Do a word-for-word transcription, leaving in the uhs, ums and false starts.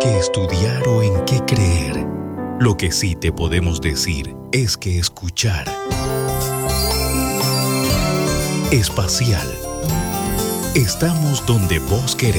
que estudiar o en qué creer. Lo que sí te podemos decir es que escuchar. Espacial. Estamos donde vos querés.